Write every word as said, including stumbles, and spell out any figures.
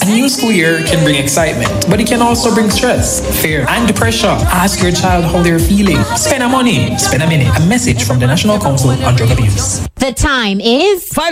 A new school year can bring excitement, but it can also bring stress, fear, and pressure. Ask your child how they're feeling. Spend a money, spend a minute. A message from the National Council on Drug Abuse. The time is